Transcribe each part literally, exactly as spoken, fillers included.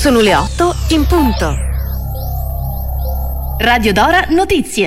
Sono le otto in punto. Radio Dora Notizie.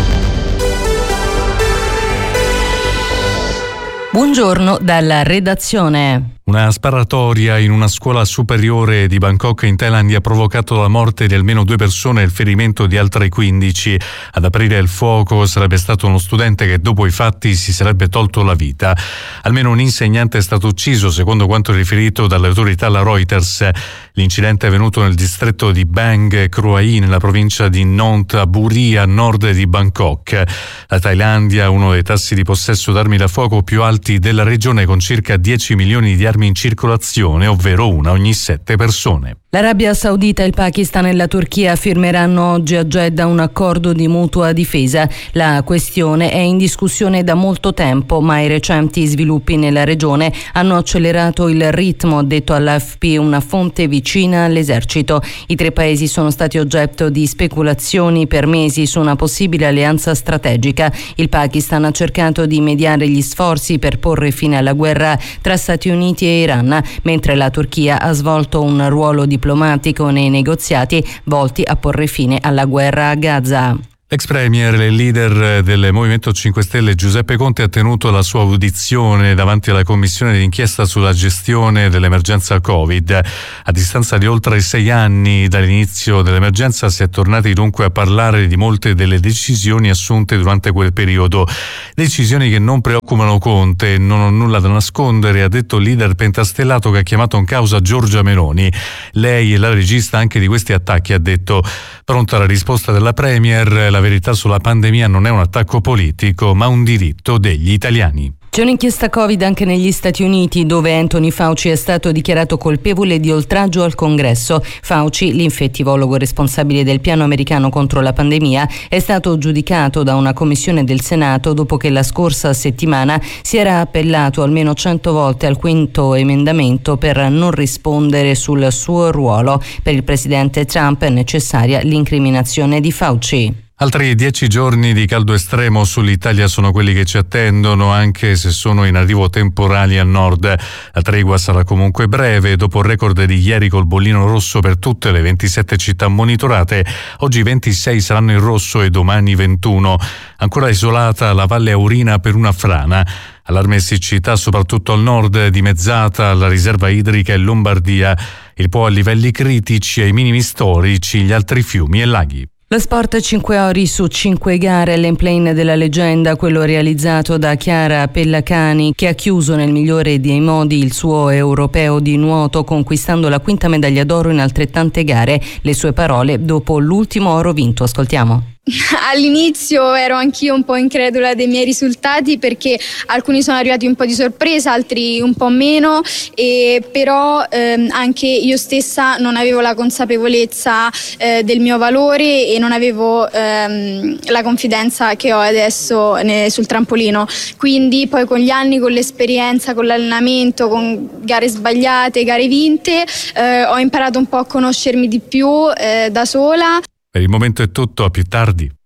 Buongiorno dalla redazione. Una sparatoria in una scuola superiore di Bangkok in Thailandia ha provocato la morte di almeno due persone e il ferimento di altre quindici. Ad aprire il fuoco sarebbe stato uno studente che dopo i fatti si sarebbe tolto la vita. Almeno un insegnante è stato ucciso, secondo quanto riferito dalle autorità alla Reuters. L'incidente è avvenuto nel distretto di Bang Kroi, nella provincia di Nont Buri, a nord di Bangkok. La Thailandia ha uno dei tassi di possesso d'armi da fuoco più alti della regione, con circa dieci milioni di armi in circolazione, ovvero una ogni sette persone. L'Arabia Saudita, il Pakistan e la Turchia firmeranno oggi a Jeddah un accordo di mutua difesa. La questione è in discussione da molto tempo, ma i recenti sviluppi nella regione hanno accelerato il ritmo, ha detto all'A F P una fonte vicina all'esercito. I tre paesi sono stati oggetto di speculazioni per mesi su una possibile alleanza strategica. Il Pakistan ha cercato di mediare gli sforzi per porre fine alla guerra tra Stati Uniti e Iran, mentre la Turchia ha svolto un ruolo diplomatico diplomatico nei negoziati volti a porre fine alla guerra a Gaza. L'ex premier e leader del Movimento cinque Stelle Giuseppe Conte ha tenuto la sua audizione davanti alla commissione d'inchiesta sulla gestione dell'emergenza Covid. A distanza di oltre sei anni dall'inizio dell'emergenza si è tornati dunque a parlare di molte delle decisioni assunte durante quel periodo. Decisioni che non preoccupano Conte, non ho nulla da nascondere, ha detto il leader pentastellato che ha chiamato in causa Giorgia Meloni. Lei è la regista anche di questi attacchi, ha detto. Pronta la risposta della premier, la verità sulla pandemia non è un attacco politico, ma un diritto degli italiani. C'è un'inchiesta Covid anche negli Stati Uniti, dove Anthony Fauci è stato dichiarato colpevole di oltraggio al Congresso. Fauci, l'infettivologo responsabile del piano americano contro la pandemia, è stato giudicato da una commissione del Senato dopo che la scorsa settimana si era appellato almeno cento volte al quinto emendamento per non rispondere sul suo ruolo. Per il presidente Trump è necessaria l'incriminazione di Fauci. Altri dieci giorni di caldo estremo sull'Italia sono quelli che ci attendono, anche se sono in arrivo temporali al nord. La tregua sarà comunque breve. Dopo il record di ieri col bollino rosso per tutte le ventisette città monitorate, oggi ventisei saranno in rosso e domani ventuno. Ancora isolata la Valle Aurina per una frana. Allarme e siccità soprattutto al nord, dimezzata la riserva idrica in Lombardia. Il Po a livelli critici e ai minimi storici gli altri fiumi e laghi. Lo sport cinque ori su cinque gare, l'Emplane della leggenda, quello realizzato da Chiara Pellacani, che ha chiuso nel migliore dei modi il suo europeo di nuoto, conquistando la quinta medaglia d'oro in altrettante gare. Le sue parole dopo l'ultimo oro vinto, ascoltiamo. All'inizio ero anch'io un po' incredula dei miei risultati, perché alcuni sono arrivati un po' di sorpresa, altri un po' meno, e però ehm, anche io stessa non avevo la consapevolezza eh, del mio valore e non avevo ehm, la confidenza che ho adesso ne, sul trampolino. Quindi poi con gli anni, con l'esperienza, con l'allenamento, con gare sbagliate, gare vinte, eh, ho imparato un po' a conoscermi di più eh, da sola. Per il momento è tutto, a più tardi.